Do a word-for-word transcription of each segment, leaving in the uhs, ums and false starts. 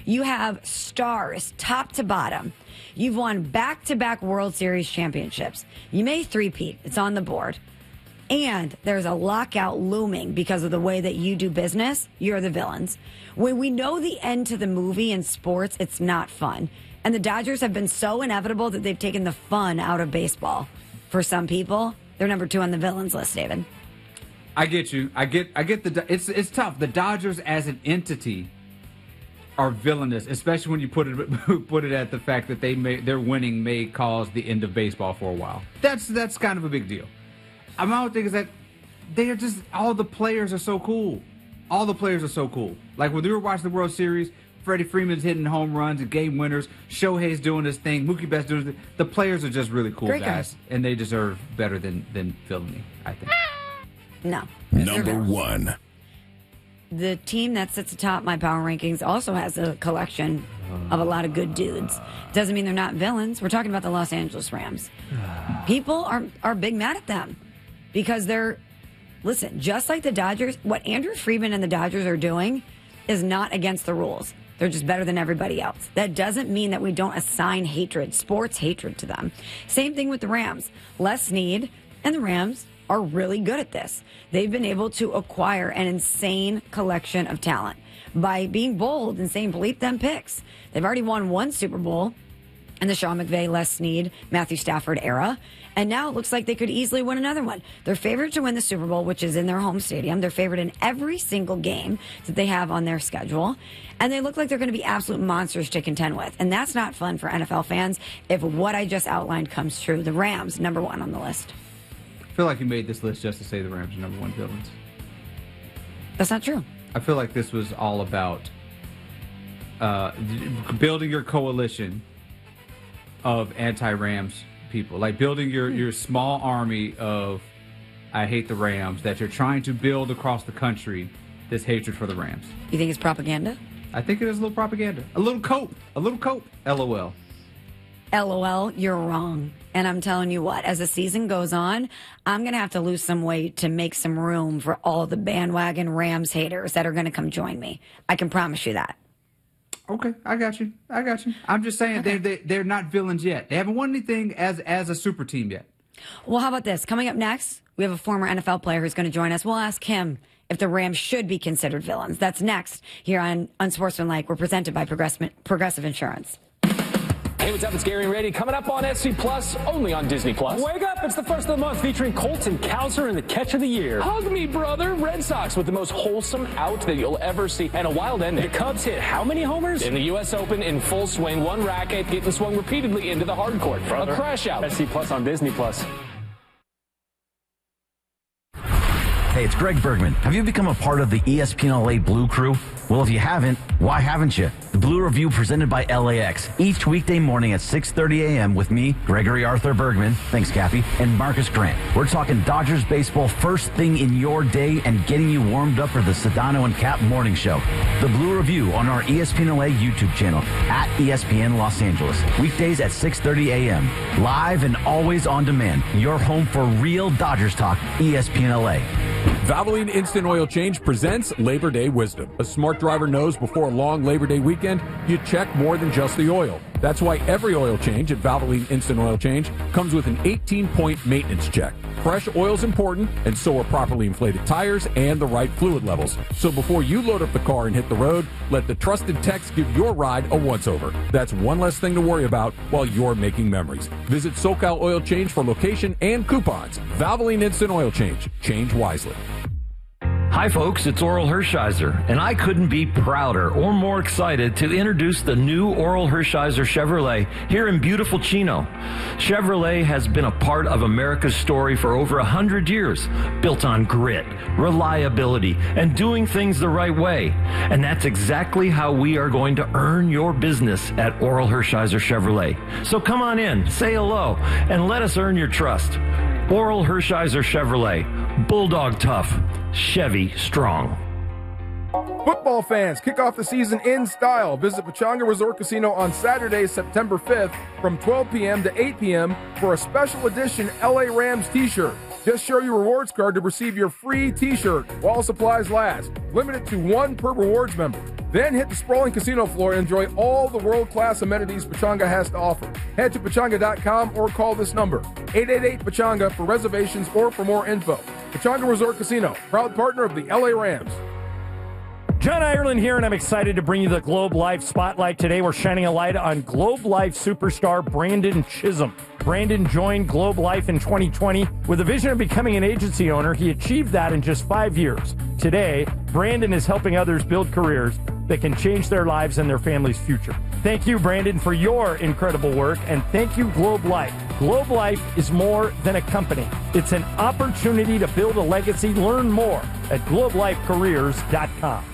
You have stars, top to bottom. You've won back-to-back World Series championships. You may three-peat. It's on the board. And there's a lockout looming because of the way that you do business. You're the villains. When we know the end to the movie in sports, it's not fun. And the Dodgers have been so inevitable that they've taken the fun out of baseball. For some people, they're number two on the villains list, David. I get you. I get I get the it's it's tough. The Dodgers as an entity are villainous, especially when you put it put it at the fact that they may their winning may cause the end of baseball for a while. That's that's kind of a big deal. My whole thing is that they are just all the players are so cool. All the players are so cool. Like when we were watching the World Series, Freddie Freeman's hitting home runs and game winners. Shohei's doing his thing. Mookie Betts doing his thing. The players are just really cool Great guys, guys, and they deserve better than than villainy, I think. No. Number one. The team that sits atop my power rankings also has a collection of a lot of good dudes. Doesn't mean they're not villains. We're talking about the Los Angeles Rams. People are, are big mad at them because they're, listen, just like the Dodgers, what Andrew Friedman and the Dodgers are doing is not against the rules. They're just better than everybody else. That doesn't mean that we don't assign hatred, sports hatred to them. Same thing with the Rams. Les Snead and the Rams are really good at this. They've been able to acquire an insane collection of talent by being bold and saying, bleep them picks. They've already won one Super Bowl in the Sean McVay, Les Snead, Matthew Stafford era. And now it looks like they could easily win another one. They're favored to win the Super Bowl, which is in their home stadium. They're favored in every single game that they have on their schedule. And they look like they're going to be absolute monsters to contend with. And that's not fun for N F L fans if what I just outlined comes true. The Rams, number one on the list. I feel like you made this list just to say the Rams are number one villains. That's not true. I feel like this was all about uh, building your coalition of anti-Rams people. Like building your, your small army of I hate the Rams that you're trying to build across the country, this hatred for the Rams. You think it's propaganda? I think it is a little propaganda. A little cope. A little cope. LOL. LOL, you're wrong. And I'm telling you what, as the season goes on, I'm going to have to lose some weight to make some room for all the bandwagon Rams haters that are going to come join me. I can promise you that. Okay, I got you. I got you. I'm just saying okay. they're, they, they're not villains yet. They haven't won anything as, as a super team yet. Well, how about this? Coming up next, we have a former N F L player who's going to join us. We'll ask him if the Rams should be considered villains. That's next here on Unsportsmanlike. We're presented by Progressive, Progressive Insurance. Hey, what's up? It's Gary and Randy coming up on S C Plus, only on Disney Plus. Wake up! It's the first of the month featuring Colton Cowser in the catch of the year. Hug me, brother. Red Sox with the most wholesome out that you'll ever see and a wild ending. The Cubs hit how many homers? In the U S Open in full swing, one racket getting swung repeatedly into the hard court. Brother. A crash out. S C Plus on Disney Plus. Hey, it's Greg Bergman. Have you become a part of the E S P N L A Blue Crew? Well, if you haven't, why haven't you? The Blue Review presented by L A X. Each weekday morning at six thirty a.m. with me, Gregory Arthur Bergman, thanks Kathy, and Marcus Grant. We're talking Dodgers baseball first thing in your day and getting you warmed up for the Sedano and Cap morning show. The Blue Review on our E S P N L A YouTube channel at E S P N Los Angeles. Weekdays at six thirty a.m. Live and always on demand. Your home for real Dodgers talk, E S P N L A. Valvoline Instant Oil Change presents Labor Day Wisdom. A smart driver knows before a long Labor Day weekend, you check more than just the oil. That's why every oil change at Valvoline Instant Oil Change comes with an eighteen-point maintenance check. Fresh oil is important, and so are properly inflated tires and the right fluid levels. So before you load up the car and hit the road, let the trusted techs give your ride a once-over. That's one less thing to worry about while you're making memories. Visit SoCal Oil Change for location and coupons. Valvoline Instant Oil Change. Change wisely. Hi folks, it's Oral Hershiser, and I couldn't be prouder or more excited to introduce the new Oral Hershiser Chevrolet here in beautiful Chino. Chevrolet has been a part of America's story for over a hundred years, built on grit, reliability, and doing things the right way. And that's exactly how we are going to earn your business at Oral Hershiser Chevrolet. So come on in, say hello, and let us earn your trust. Oral Hershiser Chevrolet, Bulldog tough, Chevy strong. Football fans, kick off the season in style. Visit Pechanga Resort Casino on Saturday, September fifth from twelve p.m. to eight p.m. for a special edition L A Rams t-shirt. Just show your rewards card to receive your free t-shirt while supplies last. Limited to one per rewards member. Then hit the sprawling casino floor and enjoy all the world-class amenities Pechanga has to offer. Head to Pechanga dot com or call this number, eight eight eight Pechanga, for reservations or for more info. Pechanga Resort Casino, proud partner of the L A Rams. John Ireland here, and I'm excited to bring you the Globe Life Spotlight. Today, we're shining a light on Globe Life superstar Brandon Chisholm. Brandon joined Globe Life in twenty twenty with a vision of becoming an agency owner. He achieved that in just five years. Today, Brandon is helping others build careers that can change their lives and their family's future. Thank you, Brandon, for your incredible work, and thank you, Globe Life. Globe Life is more than a company. It's an opportunity to build a legacy. Learn more at globe life careers dot com.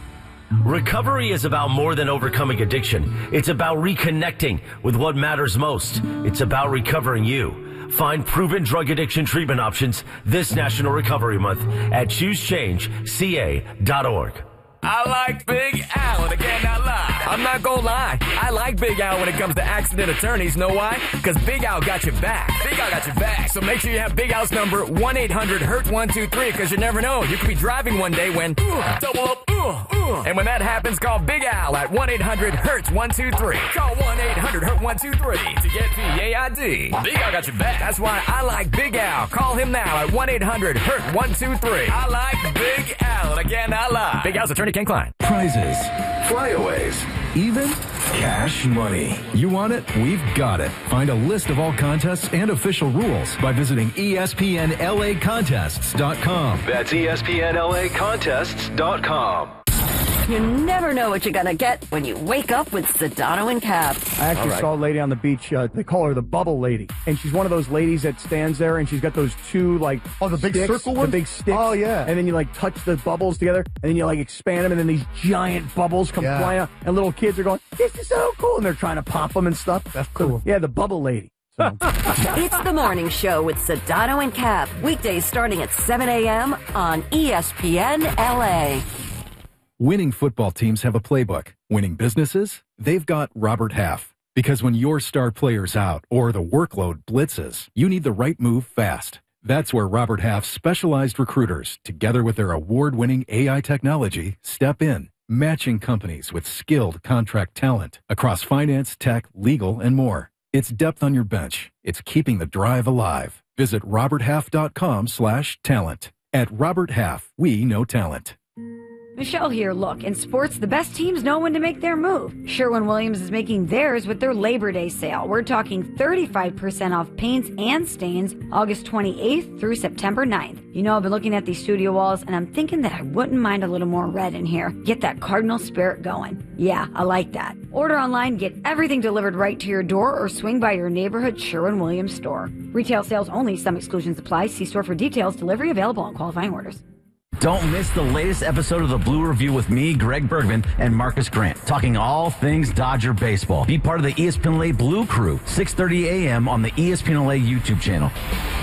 Recovery is about more than overcoming addiction. It's about reconnecting with what matters most. It's about recovering you. Find proven drug addiction treatment options this National Recovery Month at choose change C A dot org. I like Big Al, and again, I lie. I'm not gonna lie. I like Big Al when it comes to accident attorneys. Know why? Because Big Al got your back. Big Al got your back. So make sure you have Big Al's number, one eight hundred hurt one two three, because you never know. You could be driving one day when, uh, double up, uh, uh. And when that happens, call Big Al at one eight hundred hurt one two three. Call one eight hundred hurt one two three to get P A I D. Big Al got your back. That's why I like Big Al. Call him now at one eight hundred hurt one two three. I like Big Al, and again, I lie. Big Al's attorney Ken Klein. Prizes, flyaways, even cash money. You want it? We've got it. Find a list of all contests and official rules by visiting E S P N L A contests dot com. That's E S P N L A contests dot com. You never know what you're going to get when you wake up with Sedano and Cap. I actually right. saw a lady on the beach. Uh, they call her the bubble lady. And she's one of those ladies that stands there and she's got those two, like, oh, the big sticks, circle ones? The big sticks. Oh, yeah. And then you, like, touch the bubbles together and then you, like, expand them and then these giant bubbles come yeah. flying out. And little kids are going, this is so cool. And they're trying to pop them and stuff. That's cool. So, yeah, the bubble lady. So. It's the morning show with Sedano and Cap. Weekdays starting at seven a.m. on E S P N L A. Winning football teams have a playbook. Winning businesses? They've got Robert Half. Because when your star player's out or the workload blitzes, you need the right move fast. That's where Robert Half's specialized recruiters, together with their award-winning A I technology, step in, matching companies with skilled contract talent across finance, tech, legal, and more. It's depth on your bench. It's keeping the drive alive. Visit robert half dot com slash talent. At Robert Half, we know talent. Michelle here. Look, in sports, the best teams know when to make their move. Sherwin-Williams is making theirs with their Labor Day sale. We're talking thirty-five percent off paints and stains August twenty-eighth through September ninth. You know, I've been looking at these studio walls, and I'm thinking that I wouldn't mind a little more red in here. Get that cardinal spirit going. Yeah, I like that. Order online, get everything delivered right to your door, or swing by your neighborhood Sherwin-Williams store. Retail sales only. Some exclusions apply. See store for details. Delivery available on qualifying orders. Don't miss the latest episode of the Blue Review with me, Greg Bergman, and Marcus Grant, talking all things Dodger baseball. Be part of the E S P N L A Blue Crew, six thirty a.m. on the E S P N L A YouTube channel.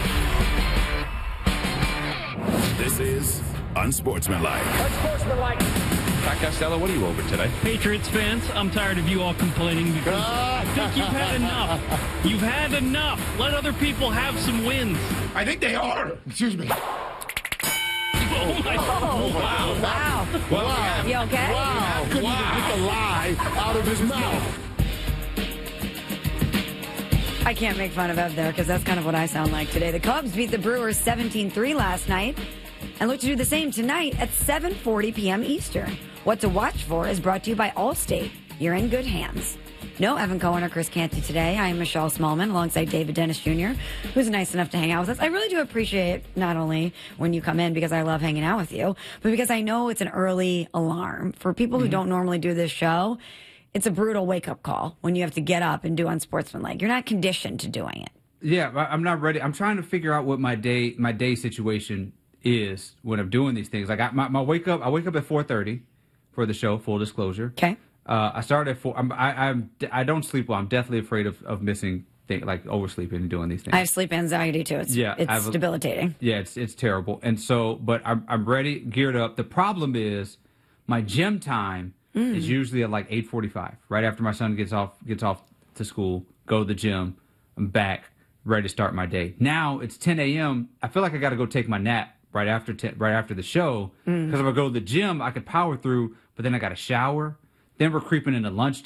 This is Unsportsmanlike. Unsportsmanlike. Pat Costello, what are you over today? Patriots fans, I'm tired of you all complaining because I think you've had enough. You've had enough. Let other people have some wins. I think they are. Excuse me. Oh, my oh, wow. Wow. Wow. wow. You okay? Wow. Couldn't wow. even get the lie out of his mouth. I can't make fun of Ev there because that's kind of what I sound like today. The Cubs beat the Brewers seventeen three last night and look to do the same tonight at seven forty p.m. Eastern. What to watch for is brought to you by Allstate. You're in good hands. No Evan Cohen or Chris Canty today. I am Michelle Smallman alongside David Dennis Junior, who's nice enough to hang out with us. I really do appreciate not only when you come in because I love hanging out with you, but because I know it's an early alarm. For people who mm-hmm. don't normally do this show, it's a brutal wake-up call when you have to get up and do Unsportsmanlike. You're not conditioned to doing it. Yeah, I'm not ready. I'm trying to figure out what my day my day situation is when I'm doing these things. Like I, my, my wake up, I wake up at four thirty for the show, full disclosure. Okay. Uh, I started at four. I'm, I, I'm, I don't sleep well. I'm deathly afraid of, of missing things, like oversleeping and doing these things. I have sleep anxiety too. It's, yeah, it's a, debilitating. Yeah, it's it's terrible. And so, but I'm I'm ready, geared up. The problem is, my gym time mm. is usually at like eight forty-five, right after my son gets off gets off to school. Go to the gym. I'm back, ready to start my day. Now it's ten a.m. I feel like I got to go take my nap right after ten, right after the show because Mm. if I go to the gym, I could power through, but then I got to shower. Then we're creeping into lunch